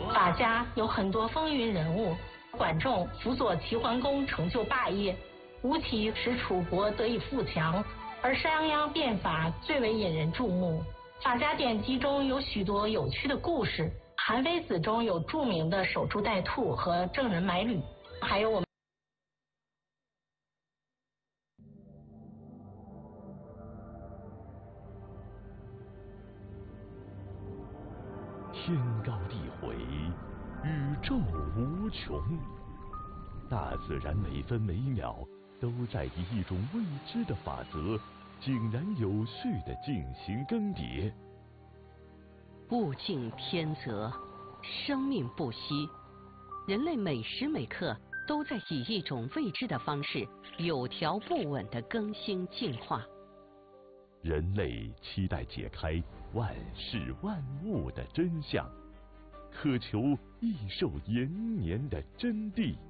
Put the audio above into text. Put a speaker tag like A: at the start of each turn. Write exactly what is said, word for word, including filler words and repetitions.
A: 法家有很多风云人物，管仲辅佐齐桓公成就霸业，吴起使楚国得以富强，而商鞅变法最为引人注目。法家典籍中有许多有趣的故事，韩非子中有著名的守株待兔和郑人买履，还有我们
B: 天高地回，宇宙无穷，大自然每分每秒都在以一种未知的法则井然有序地进行更迭。
C: 物竞天择，生命不息，人类每时每刻都在以一种未知的方式有条不紊地更新进化。
B: 人类期待解开万事万物的真相，渴求益寿延年的真谛。